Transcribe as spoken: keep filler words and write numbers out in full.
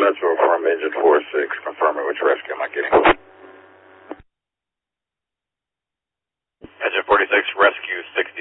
Metro from Engine four six, confirming which rescue am I getting? Engine forty-six, rescue six